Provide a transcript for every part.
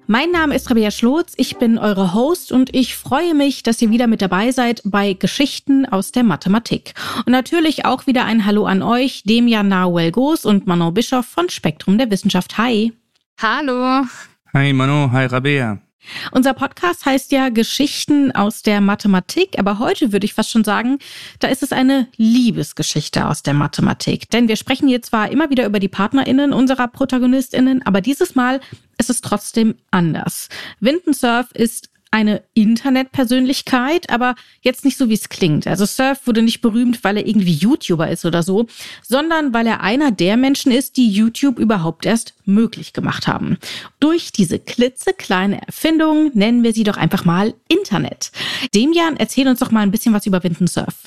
Mein Name ist Rabea Schlotz, ich bin eure Host und ich freue mich, dass ihr wieder mit dabei seid bei Geschichten aus der Mathematik. Und natürlich auch wieder ein Hallo an euch, Demian Nahuel-Goos und Manon Bischoff von Spektrum der Wissenschaft. Hi. Hallo. Hi Manon, hi Rabea. Unser Podcast heißt ja Geschichten aus der Mathematik, aber heute würde ich fast schon sagen, da ist es eine Liebesgeschichte aus der Mathematik. Denn wir sprechen hier zwar immer wieder über die PartnerInnen unserer ProtagonistInnen, aber dieses Mal ist es trotzdem anders. Vinton Cerf ist eine Internetpersönlichkeit, aber jetzt nicht so, wie es klingt. Also Cerf wurde nicht berühmt, weil er irgendwie YouTuber ist oder so, sondern weil er einer der Menschen ist, die YouTube überhaupt erst möglich gemacht haben. Durch diese klitzekleine Erfindung nennen wir sie doch einfach mal Internet. Demian, erzähl uns doch mal ein bisschen was über Vinton Cerf.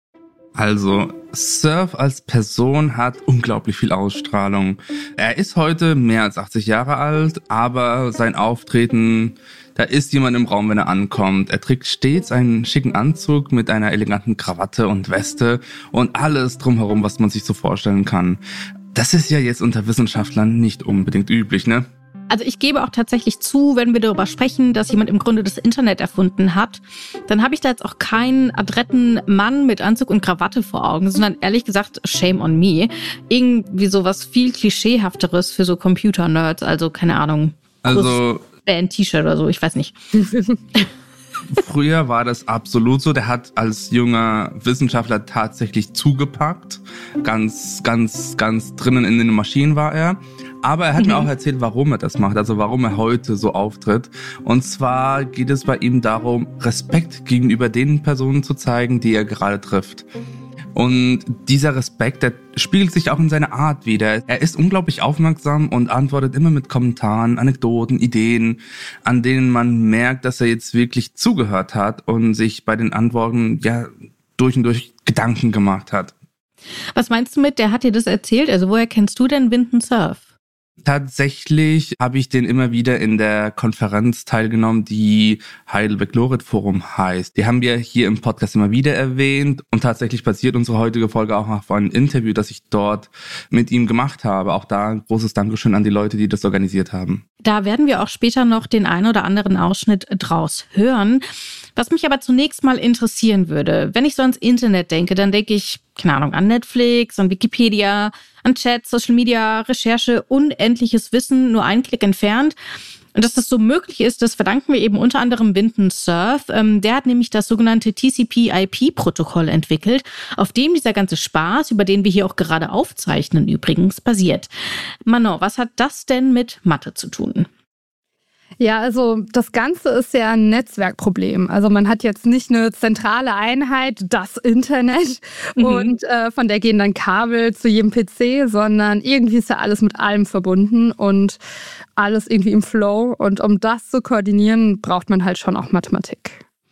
Also, Cerf als Person hat unglaublich viel Ausstrahlung. Er ist heute mehr als 80 Jahre alt, aber sein Auftreten, da ist jemand im Raum, wenn er ankommt. Er trägt stets einen schicken Anzug mit einer eleganten Krawatte und Weste und alles drumherum, was man sich so vorstellen kann. Das ist ja jetzt unter Wissenschaftlern nicht unbedingt üblich, ne? Also ich gebe auch tatsächlich zu, wenn wir darüber sprechen, dass jemand im Grunde das Internet erfunden hat, dann habe ich da jetzt auch keinen adretten Mann mit Anzug und Krawatte vor Augen, sondern ehrlich gesagt, shame on me. Irgendwie sowas viel Klischeehafteres für so Computer-Nerds, also keine Ahnung. Also Band-T-Shirt oder so, ich weiß nicht. Früher war das absolut so. Der hat als junger Wissenschaftler tatsächlich zugepackt. Ganz drinnen in den Maschinen war er. Aber er hat mir auch erzählt, warum er das macht, also warum er heute so auftritt. Und zwar geht es bei ihm darum, Respekt gegenüber den Personen zu zeigen, die er gerade trifft. Und dieser Respekt, der spiegelt sich auch in seiner Art wider. Er ist unglaublich aufmerksam und antwortet immer mit Kommentaren, Anekdoten, Ideen, an denen man merkt, dass er jetzt wirklich zugehört hat und sich bei den Antworten ja durch und durch Gedanken gemacht hat. Was meinst du mit, der hat dir das erzählt? Also woher kennst du denn Vinton Cerf? Tatsächlich habe ich den immer wieder in der Konferenz teilgenommen, die Heidelberg-Loret-Forum heißt. Die haben wir hier im Podcast immer wieder erwähnt und tatsächlich basiert unsere heutige Folge auch auf einem Interview, das ich dort mit ihm gemacht habe. Auch da ein großes Dankeschön an die Leute, die das organisiert haben. Da werden wir auch später noch den einen oder anderen Ausschnitt draus hören. Was mich aber zunächst mal interessieren würde, wenn ich so ans Internet denke, dann denke ich, keine Ahnung, an Netflix, an Wikipedia, an Chat, Social Media, Recherche, unendliches Wissen, nur einen Klick entfernt. Und dass das so möglich ist, das verdanken wir eben unter anderem Vinton Cerf. Der hat nämlich das sogenannte TCP/IP-Protokoll entwickelt, auf dem dieser ganze Spaß, über den wir hier auch gerade aufzeichnen, übrigens basiert. Manon, was hat das denn mit Mathe zu tun? Ja, also das Ganze ist ja ein Netzwerkproblem. Also man hat jetzt nicht eine zentrale Einheit, das Internet, und von der gehen dann Kabel zu jedem PC, sondern irgendwie ist ja alles mit allem verbunden und alles irgendwie im Flow. Und um das zu koordinieren, braucht man halt schon auch Mathematik.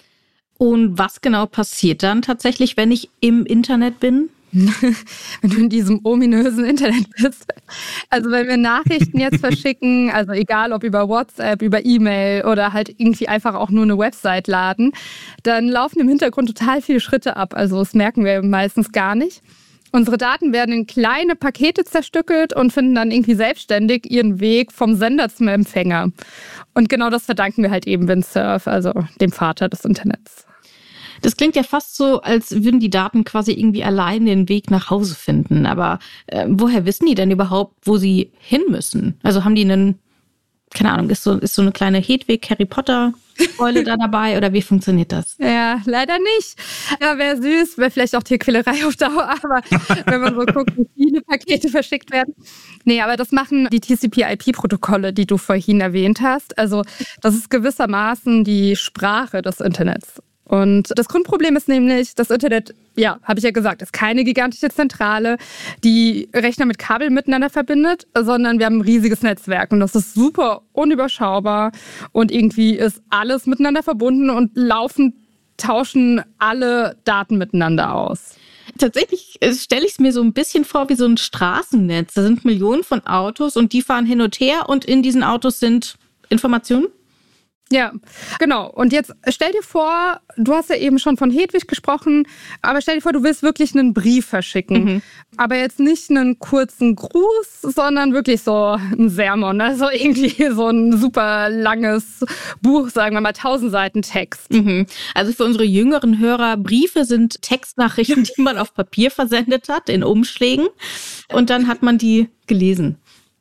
Und was genau passiert dann tatsächlich, wenn ich im Internet bin? Wenn du in diesem ominösen Internet bist. Also wenn wir Nachrichten jetzt verschicken, also egal ob über WhatsApp, über E-Mail oder halt irgendwie einfach auch nur eine Website laden, dann laufen im Hintergrund total viele Schritte ab. Also das merken wir meistens gar nicht. Unsere Daten werden in kleine Pakete zerstückelt und finden dann irgendwie selbstständig ihren Weg vom Sender zum Empfänger. Und genau das verdanken wir halt eben Vinton Cerf, also dem Vater des Internets. Das klingt ja fast so, als würden die Daten quasi irgendwie allein den Weg nach Hause finden. Aber woher wissen die denn überhaupt, wo sie hin müssen? Also haben die einen, keine Ahnung, ist so eine kleine Hedwig-Harry Potter-Eule da dabei oder wie funktioniert das? Ja, leider nicht. Ja, wäre süß, wäre vielleicht auch Tierquälerei auf Dauer, aber wenn man so guckt, wie viele Pakete verschickt werden. Nee, aber das machen die TCP/IP-Protokolle, die du vorhin erwähnt hast. Also das ist gewissermaßen die Sprache des Internets. Und das Grundproblem ist nämlich, das Internet, ja, habe ich ja gesagt, ist keine gigantische Zentrale, die Rechner mit Kabel miteinander verbindet, sondern wir haben ein riesiges Netzwerk und das ist super unüberschaubar und irgendwie ist alles miteinander verbunden und laufend tauschen alle Daten miteinander aus. Tatsächlich stelle ich es mir so ein bisschen vor wie so ein Straßennetz. Da sind Millionen von Autos und die fahren hin und her und in diesen Autos sind Informationen? Ja, genau. Und jetzt stell dir vor, du hast ja eben schon von Hedwig gesprochen, aber stell dir vor, du willst wirklich einen Brief verschicken. Aber jetzt nicht einen kurzen Gruß, sondern wirklich so ein Sermon. Also irgendwie so ein super langes Buch, sagen wir mal 1000 Seiten Text. Also für unsere jüngeren Hörer, Briefe sind Textnachrichten, die man auf Papier versendet hat, in Umschlägen. Und dann hat man die gelesen.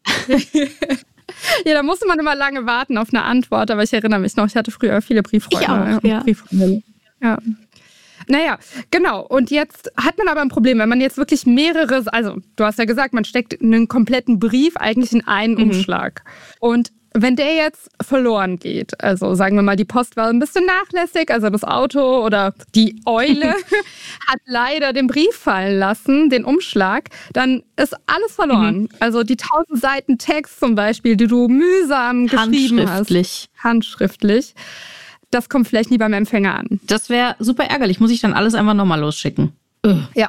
Ja, da musste man immer lange warten auf eine Antwort, aber ich erinnere mich noch, ich hatte früher viele Brieffreunde. Ich auch, ja. Brieffreundinnen. Ja. Naja, genau. Und jetzt hat man aber ein Problem, wenn man jetzt wirklich mehrere, also du hast ja gesagt, man steckt einen kompletten Brief eigentlich in einen Umschlag. Und wenn der jetzt verloren geht, also sagen wir mal, die Post war ein bisschen nachlässig, also das Auto oder die Eule hat leider den Brief fallen lassen, den Umschlag, dann ist alles verloren. Also die 1000 Seiten Text zum Beispiel, die du mühsam geschrieben hast. Handschriftlich. Das kommt vielleicht nie beim Empfänger an. Das wäre super ärgerlich. Muss ich dann alles einfach nochmal losschicken? Ja.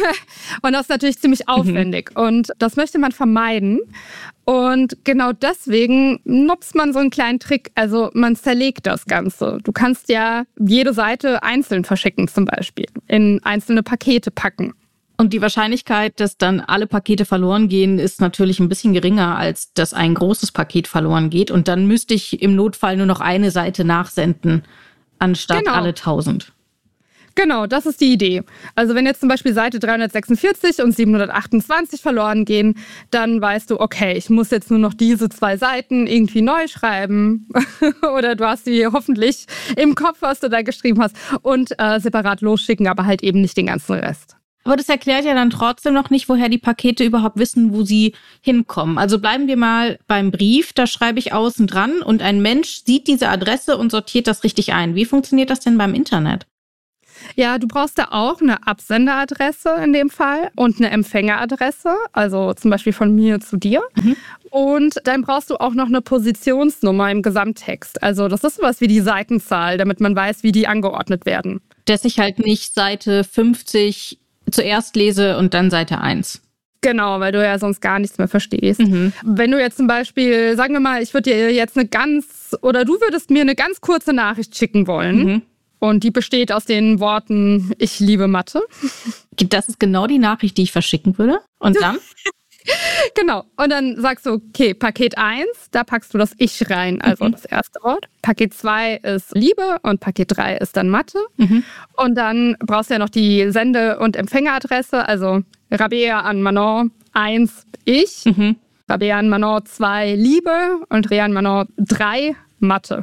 Und das ist natürlich ziemlich aufwendig. Und das möchte man vermeiden. Und genau deswegen nutzt man so einen kleinen Trick. Also man zerlegt das Ganze. Du kannst ja jede Seite einzeln verschicken zum Beispiel. In einzelne Pakete packen. Und die Wahrscheinlichkeit, dass dann alle Pakete verloren gehen, ist natürlich ein bisschen geringer, als dass ein großes Paket verloren geht. Und dann müsste ich im Notfall nur noch eine Seite nachsenden, anstatt alle 1000. Genau, das ist die Idee. Also wenn jetzt zum Beispiel Seite 346 und 728 verloren gehen, dann weißt du, okay, ich muss jetzt nur noch diese 2 Seiten irgendwie neu schreiben. Oder du hast sie hoffentlich im Kopf, was du da geschrieben hast, und separat losschicken, aber halt eben nicht den ganzen Rest. Aber das erklärt ja dann trotzdem noch nicht, woher die Pakete überhaupt wissen, wo sie hinkommen. Also bleiben wir mal beim Brief, da schreibe ich außen dran und ein Mensch sieht diese Adresse und sortiert das richtig ein. Wie funktioniert das denn beim Internet? Ja, du brauchst da auch eine Absenderadresse in dem Fall und eine Empfängeradresse, also zum Beispiel von mir zu dir. Und dann brauchst du auch noch eine Positionsnummer im Gesamttext. Also das ist sowas wie die Seitenzahl, damit man weiß, wie die angeordnet werden. Dass ich halt nicht Seite 50 zuerst lese und dann Seite 1. Genau, weil du ja sonst gar nichts mehr verstehst. Wenn du jetzt zum Beispiel, sagen wir mal, ich würde dir jetzt du würdest mir eine ganz kurze Nachricht schicken wollen. Und die besteht aus den Worten, ich liebe Mathe. Das ist genau die Nachricht, die ich verschicken würde. Und dann? Genau. Und dann sagst du, okay, Paket 1, da packst du das Ich rein, also das erste Wort. Paket 2 ist Liebe und Paket 3 ist dann Mathe. Und dann brauchst du ja noch die Sende- und Empfängeradresse, also Rabea an Manon 1 Ich, Rabea an Manon 2 Liebe und Rea an Manon 3 Mathe.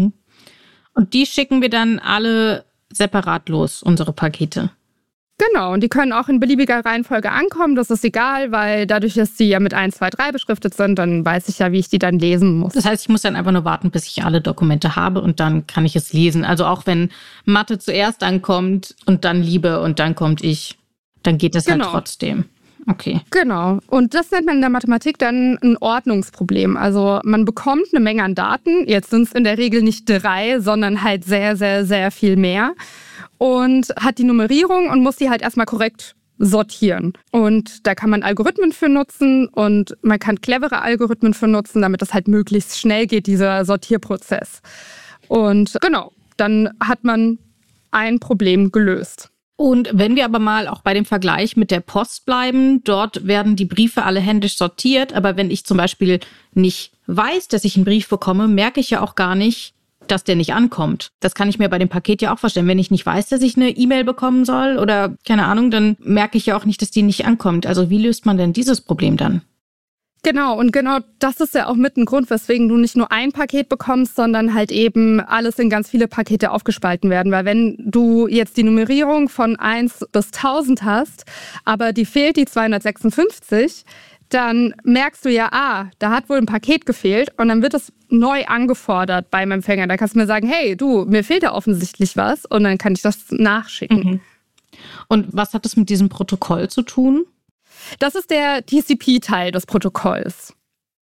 Und die schicken wir dann alle separat los, unsere Pakete. Genau, und die können auch in beliebiger Reihenfolge ankommen, das ist egal, weil dadurch, dass sie ja mit 1, 2, 3 beschriftet sind, dann weiß ich ja, wie ich die dann lesen muss. Das heißt, ich muss dann einfach nur warten, bis ich alle Dokumente habe und dann kann ich es lesen. Also auch wenn Mathe zuerst ankommt und dann Liebe und dann kommt Ich, dann geht das halt trotzdem. Okay. Genau. Und das nennt man in der Mathematik dann ein Ordnungsproblem. Also man bekommt eine Menge an Daten. Jetzt sind es in der Regel nicht 3, sondern halt sehr, sehr, sehr viel mehr. Und hat die Nummerierung und muss die halt erstmal korrekt sortieren. Und da kann man Algorithmen für nutzen und man kann clevere Algorithmen für nutzen, damit das halt möglichst schnell geht, dieser Sortierprozess. Und genau, dann hat man ein Problem gelöst. Und wenn wir aber mal auch bei dem Vergleich mit der Post bleiben, dort werden die Briefe alle händisch sortiert. Aber wenn ich zum Beispiel nicht weiß, dass ich einen Brief bekomme, merke ich ja auch gar nicht, dass der nicht ankommt. Das kann ich mir bei dem Paket ja auch vorstellen. Wenn ich nicht weiß, dass ich eine E-Mail bekommen soll oder keine Ahnung, dann merke ich ja auch nicht, dass die nicht ankommt. Also wie löst man denn dieses Problem dann? Genau, und genau das ist ja auch mit ein Grund, weswegen du nicht nur ein Paket bekommst, sondern halt eben alles in ganz viele Pakete aufgespalten werden. Weil wenn du jetzt die Nummerierung von 1 bis 1000 hast, aber die fehlt die 256, dann merkst du ja, da hat wohl ein Paket gefehlt und dann wird es neu angefordert beim Empfänger. Da kannst du mir sagen, hey, du, mir fehlt ja offensichtlich was und dann kann ich das nachschicken. Und was hat das mit diesem Protokoll zu tun? Das ist der TCP-Teil des Protokolls.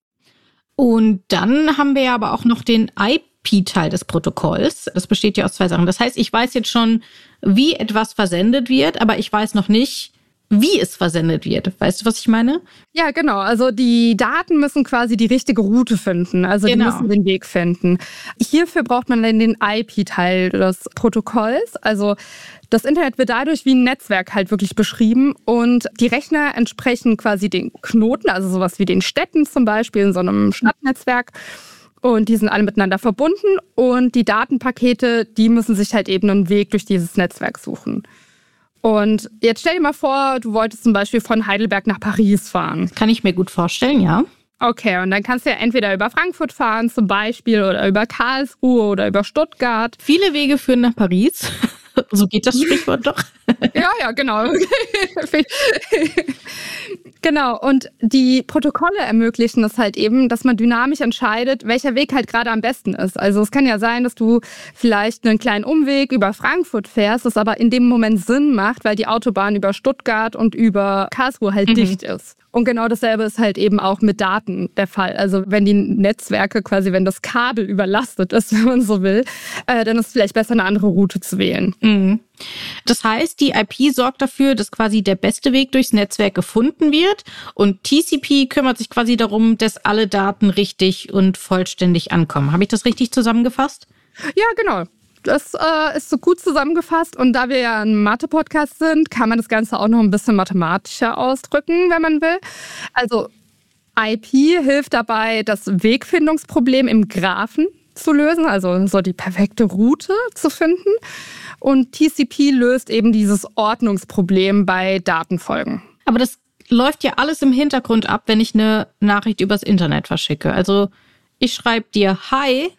Und dann haben wir ja aber auch noch den IP-Teil des Protokolls. Das besteht ja aus 2 Sachen. Das heißt, ich weiß jetzt schon, wie etwas versendet wird, aber ich weiß noch nicht, wie es versendet wird. Weißt du, was ich meine? Ja, genau. Also die Daten müssen quasi die richtige Route finden. Also die müssen den Weg finden. Hierfür braucht man dann den IP-Teil des Protokolls. Also das Internet wird dadurch wie ein Netzwerk halt wirklich beschrieben und die Rechner entsprechen quasi den Knoten, also sowas wie den Städten zum Beispiel in so einem Stadtnetzwerk. Und die sind alle miteinander verbunden und die Datenpakete, die müssen sich halt eben einen Weg durch dieses Netzwerk suchen. Und jetzt stell dir mal vor, du wolltest zum Beispiel von Heidelberg nach Paris fahren. Kann ich mir gut vorstellen, ja. Okay, und dann kannst du ja entweder über Frankfurt fahren zum Beispiel oder über Karlsruhe oder über Stuttgart. Viele Wege führen nach Paris. So geht das Sprichwort doch. Ja, genau. Genau, und die Protokolle ermöglichen es halt eben, dass man dynamisch entscheidet, welcher Weg halt gerade am besten ist. Also es kann ja sein, dass du vielleicht einen kleinen Umweg über Frankfurt fährst, das aber in dem Moment Sinn macht, weil die Autobahn über Stuttgart und über Karlsruhe halt dicht ist. Und genau dasselbe ist halt eben auch mit Daten der Fall. Also wenn die Netzwerke quasi, wenn das Kabel überlastet ist, wenn man so will, dann ist es vielleicht besser, eine andere Route zu wählen. Mhm. Das heißt, die IP sorgt dafür, dass quasi der beste Weg durchs Netzwerk gefunden wird und TCP kümmert sich quasi darum, dass alle Daten richtig und vollständig ankommen. Habe ich das richtig zusammengefasst? Ja, genau. Das ist so gut zusammengefasst und da wir ja ein Mathe-Podcast sind, kann man das Ganze auch noch ein bisschen mathematischer ausdrücken, wenn man will. Also IP hilft dabei, das Wegfindungsproblem im Graphen zu lösen, also so die perfekte Route zu finden. Und TCP löst eben dieses Ordnungsproblem bei Datenfolgen. Aber das läuft ja alles im Hintergrund ab, wenn ich eine Nachricht übers Internet verschicke. Also ich schreibe dir Hi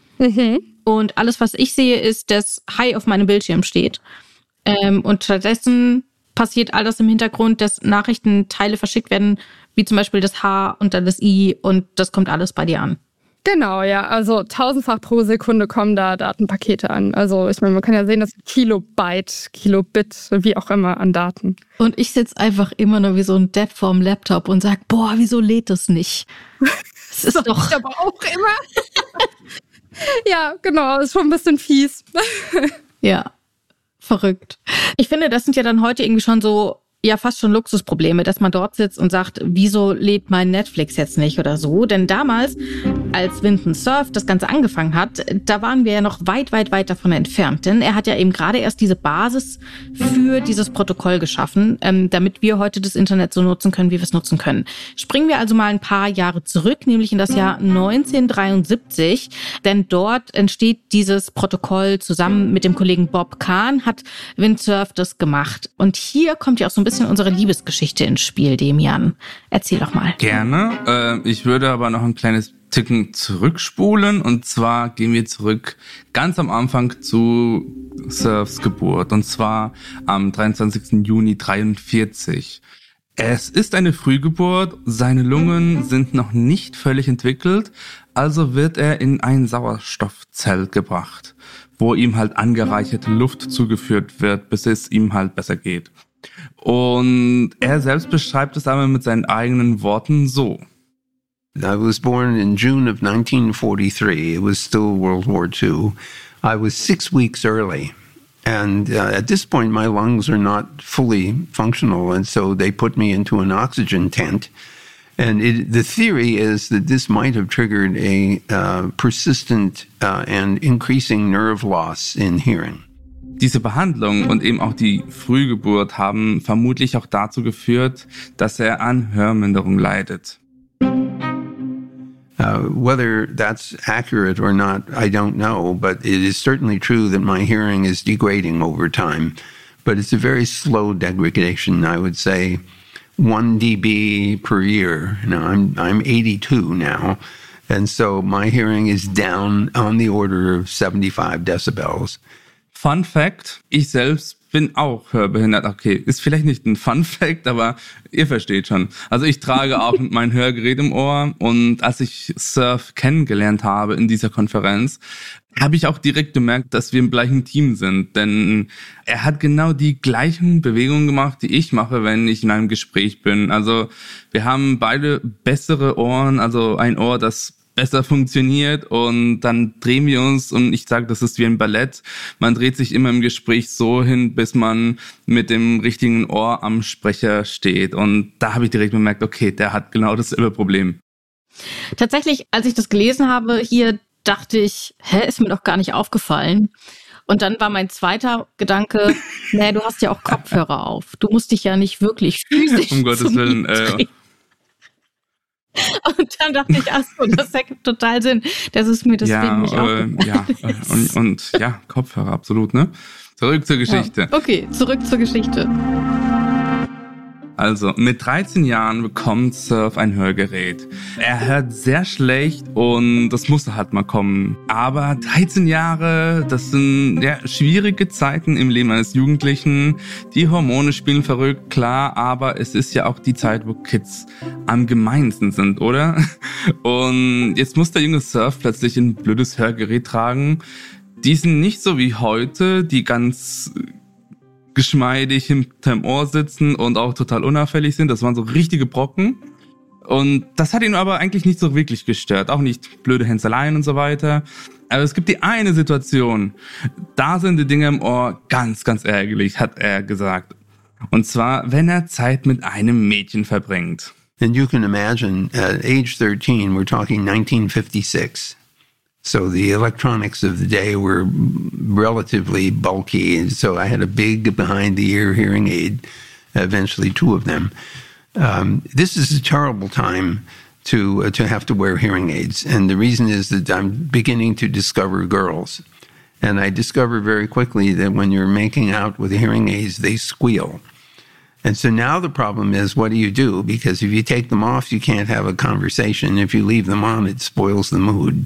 und alles, was ich sehe, ist, dass Hi auf meinem Bildschirm steht. Und stattdessen passiert all das im Hintergrund, dass Nachrichtenteile verschickt werden, wie zum Beispiel das H und dann das I und das kommt alles bei dir an. Genau, ja. Also 1000-fach pro Sekunde kommen da Datenpakete an. Also ich meine, man kann ja sehen, dass Kilobyte, Kilobit, wie auch immer an Daten. Und ich sitze einfach immer nur wie so ein Depp vorm Laptop und sag, boah, wieso lädt das nicht? Das ist doch... Ich aber auch immer. Ja, genau. Ist schon ein bisschen fies. Ja, verrückt. Ich finde, das sind ja dann heute irgendwie schon so, ja, fast schon Luxusprobleme, dass man dort sitzt und sagt, wieso lädt mein Netflix jetzt nicht oder so? Denn damals, als Vinton Cerf das Ganze angefangen hat, da waren wir ja noch weit, weit, weit davon entfernt. Denn er hat ja eben gerade erst diese Basis für dieses Protokoll geschaffen, damit wir heute das Internet so nutzen können, wie wir es nutzen können. Springen wir also mal ein paar Jahre zurück, nämlich in das Jahr 1973. Denn dort entsteht dieses Protokoll zusammen mit dem Kollegen Bob Kahn, hat Vint Cerf das gemacht. Und hier kommt ja auch so ein bisschen unsere Liebesgeschichte ins Spiel, Demian. Erzähl doch mal. Gerne. Ich würde aber noch ein kleines Ticken zurückspulen. Und zwar gehen wir zurück ganz am Anfang zu Cerfs Geburt. Und zwar am 23. Juni 1943. Es ist eine Frühgeburt. Seine Lungen sind noch nicht völlig entwickelt. Also wird er in ein Sauerstoffzelt gebracht, wo ihm halt angereicherte Luft zugeführt wird, bis es ihm halt besser geht. Und er selbst beschreibt es aber mit seinen eigenen Worten so. I was born in June of 1943. It was still World War II. I was 6 weeks early. And at this point, my lungs are not fully functional. And so they put me into an oxygen tent. And the theory is that this might have triggered a persistent and increasing nerve loss in hearing. Diese Behandlung und eben auch die Frühgeburt haben vermutlich auch dazu geführt, dass er an Hörminderung leidet. Whether that's accurate or not, I don't know, but it is certainly true that my hearing is degrading over time. But it's a very slow degradation. I would say 1 dB per year. Now, I'm 82 now, and so my hearing is down on the order of 75 decibels. Fun Fact, ich selbst bin auch hörbehindert. Okay, ist vielleicht nicht ein Fun Fact, aber ihr versteht schon. Also ich trage auch mein Hörgerät im Ohr und als ich Cerf kennengelernt habe in dieser Konferenz, habe ich auch direkt gemerkt, dass wir im gleichen Team sind. Denn er hat genau die gleichen Bewegungen gemacht, die ich mache, wenn ich in einem Gespräch bin. Also wir haben beide bessere Ohren, also ein Ohr, das besser funktioniert und dann drehen wir uns und ich sage, das ist wie ein Ballett. Man dreht sich immer im Gespräch so hin, bis man mit dem richtigen Ohr am Sprecher steht und da habe ich direkt bemerkt, okay, der hat genau dasselbe Problem. Tatsächlich, als ich das gelesen habe, hier dachte ich, ist mir doch gar nicht aufgefallen. Und dann war mein zweiter Gedanke, du hast ja auch Kopfhörer auf. Du musst dich ja nicht wirklich physisch um Gottes Willen, Und dann dachte ich, das ergibt total Sinn. Das ist mir deswegen nicht aufgefallen. Ja, Kopfhörer, absolut, ne? Zurück zur Geschichte. Ja. Okay, zurück zur Geschichte. Also, mit 13 Jahren bekommt Surf ein Hörgerät. Er hört sehr schlecht und das musste halt mal kommen. Aber 13 Jahre, das sind schwierige Zeiten im Leben eines Jugendlichen. Die Hormone spielen verrückt, klar, aber es ist ja auch die Zeit, wo Kids am gemeinsten sind, oder? Und jetzt muss der junge Surf plötzlich ein blödes Hörgerät tragen. Die sind nicht so wie heute, die ganz geschmeidig hinterm Ohr sitzen und auch total unauffällig sind. Das waren so richtige Brocken. Und das hat ihn aber eigentlich nicht so wirklich gestört. Auch nicht blöde Hänzeleien und so weiter. Aber es gibt die eine Situation, da sind die Dinge im Ohr ganz, ganz ärgerlich, hat er gesagt. Und zwar, wenn er Zeit mit einem Mädchen verbringt. And you can imagine, at age 13, we're talking 1956. So the electronics of the day were relatively bulky, and so I had a big behind-the-ear hearing aid, eventually 2 of them. This is a terrible time to have to wear hearing aids, and the reason is that I'm beginning to discover girls. And I discovered very quickly that when you're making out with the hearing aids, they squeal. And so now the problem is, what do? Because if you take them off, you can't have a conversation. If you leave them on, it spoils the mood.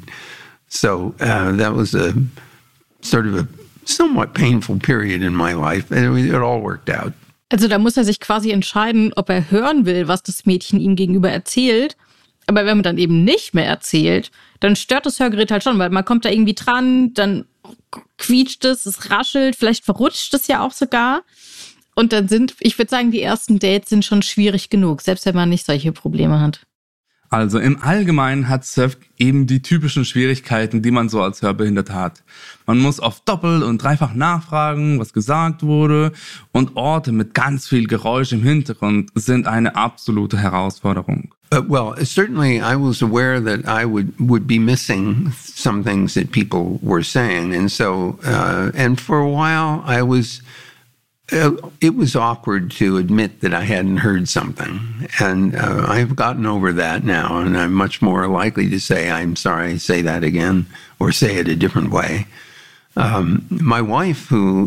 So that was a sort of a somewhat painful period in my life, and it all worked out. Also da muss er sich quasi entscheiden, ob er hören will, was das Mädchen ihm gegenüber erzählt. Aber wenn man dann eben nicht mehr erzählt, dann stört das Hörgerät halt schon, weil man kommt da irgendwie dran, dann quietscht es raschelt, vielleicht verrutscht es ja auch sogar. Und dann ich würde sagen, die ersten Dates sind schon schwierig genug, selbst wenn man nicht solche Probleme hat. Also im Allgemeinen hat Surf eben die typischen Schwierigkeiten, die man so als Hörbehinderter hat. Man muss oft doppelt und dreifach nachfragen, was gesagt wurde, und Orte mit ganz viel Geräusch im Hintergrund sind eine absolute Herausforderung. Well, certainly I was aware that I would be missing some things that people were saying, and so and for a while it was awkward to admit that I hadn't heard something. And I've gotten over that now, and I'm much more likely to say, I'm sorry, say that again, or say it a different way. My wife, who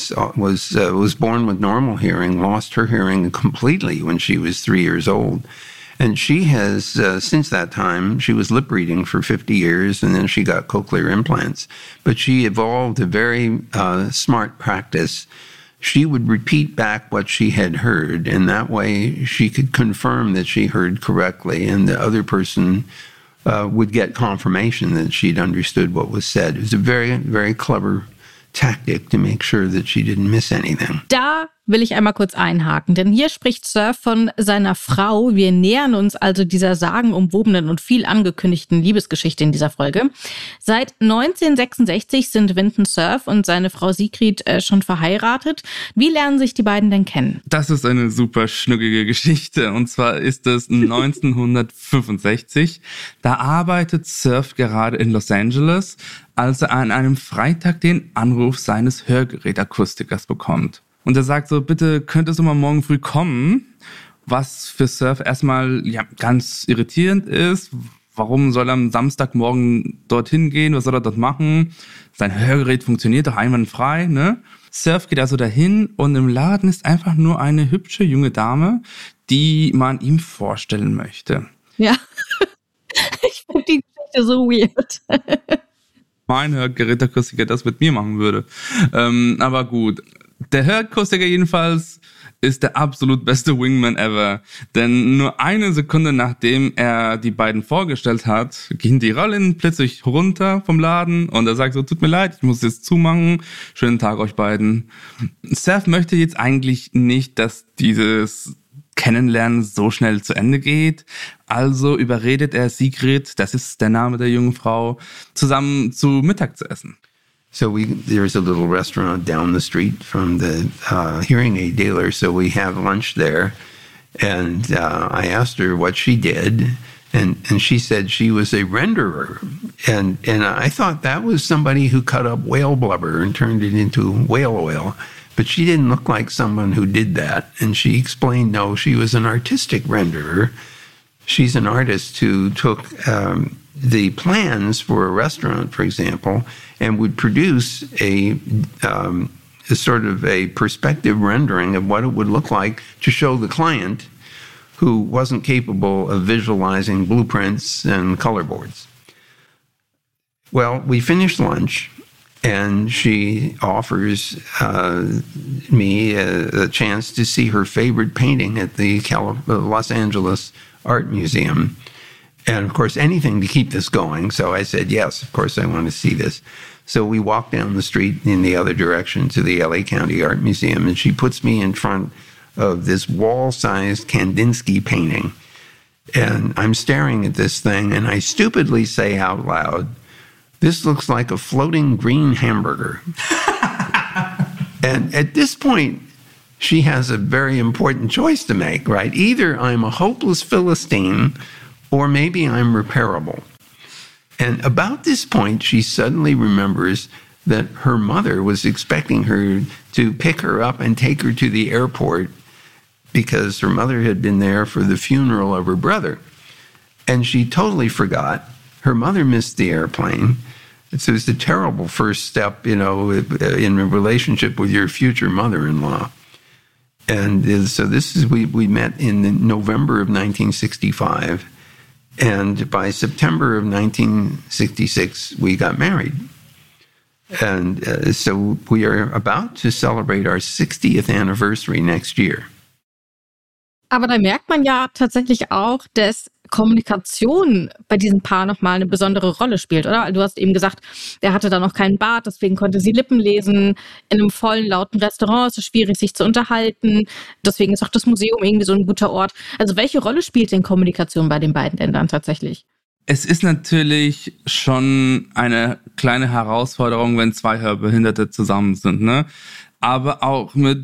was born with normal hearing, lost her hearing completely when she was 3 years old. And she has, since that time, she was lip reading for 50 years, and then she got cochlear implants. But she evolved a very smart practice. She would repeat back what she had heard, and that way she could confirm that she heard correctly, and the other person would get confirmation that she'd understood what was said. It was a very, very clever tactic to make sure that she didn't miss anything. Da will ich einmal kurz einhaken, denn hier spricht Surf von seiner Frau. Wir nähern uns also dieser sagenumwobenen und viel angekündigten Liebesgeschichte in dieser Folge. Seit 1966 sind Vinton Cerf und seine Frau Sigrid schon verheiratet. Wie lernen sich die beiden denn kennen? Das ist eine super schnuckige Geschichte. Und zwar ist es 1965. Da arbeitet Cerf gerade in Los Angeles, als er an einem Freitag den Anruf seines Hörgerätakustikers bekommt. Und er sagt so, bitte könntest du mal morgen früh kommen, was für Surf erstmal ganz irritierend ist. Warum soll er am Samstagmorgen dorthin gehen? Was soll er dort machen? Sein Hörgerät funktioniert doch einwandfrei, ne? Surf geht also dahin und im Laden ist einfach nur eine hübsche junge Dame, die man ihm vorstellen möchte. Ja, ich finde die Geschichte so weird. Mein Hörgerätakustiker das mit mir machen würde. Aber gut. Der Hörakustiker jedenfalls ist der absolut beste Wingman ever. Denn nur eine Sekunde nachdem er die beiden vorgestellt hat, gehen die Rollen plötzlich runter vom Laden und er sagt so, tut mir leid, ich muss jetzt zumachen. Schönen Tag euch beiden. Surf möchte jetzt eigentlich nicht, dass dieses Kennenlernen so schnell zu Ende geht. Also überredet er Sigrid, das ist der Name der jungen Frau, zusammen zu Mittag zu essen. So there's a little restaurant down the street from the hearing aid dealer, so we have lunch there. And I asked her what she did, and she said she was a renderer. And I thought that was somebody who cut up whale blubber and turned it into whale oil. But she didn't look like someone who did that. And she explained, no, she was an artistic renderer. She's an artist who took the plans for a restaurant, for example, and would produce a sort of a perspective rendering of what it would look like to show the client who wasn't capable of visualizing blueprints and color boards. Well, we finished lunch, and she offers me a chance to see her favorite painting at the Los Angeles Art Museum. And, of course, anything to keep this going. So I said, yes, of course, I want to see this. So we walked down the street in the other direction to the LA County Art Museum, and she puts me in front of this wall-sized Kandinsky painting. And I'm staring at this thing, and I stupidly say out loud, "This looks like a floating green hamburger." And at this point, she has a very important choice to make, right? Either I'm a hopeless Philistine, or maybe I'm repairable. And about this point, she suddenly remembers that her mother was expecting her to pick her up and take her to the airport because her mother had been there for the funeral of her brother. And she totally forgot. Her mother missed the airplane. So it's a terrible first step, in a relationship with your future mother-in-law. And so we met in November of 1965. And by September of 1966, we got married. And so we are about to celebrate our 60th anniversary next year. Aber da merkt man ja tatsächlich auch, dass Kommunikation bei diesem Paar nochmal eine besondere Rolle spielt, oder? Du hast eben gesagt, er hatte da noch keinen Bart, deswegen konnte sie Lippen lesen. In einem vollen, lauten Restaurant ist es schwierig, sich zu unterhalten. Deswegen ist auch das Museum irgendwie so ein guter Ort. Also welche Rolle spielt denn Kommunikation bei den beiden Ländern tatsächlich? Es ist natürlich schon eine kleine Herausforderung, wenn zwei Hörbehinderte zusammen sind, ne? Aber auch mit